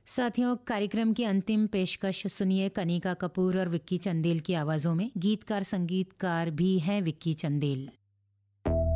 साथियों, कार्यक्रम की अंतिम पेशकश सुनिए कनिका कपूर और विक्की चंदेल की आवाज़ों में। गीतकार संगीतकार भी हैं विक्की चंदेल।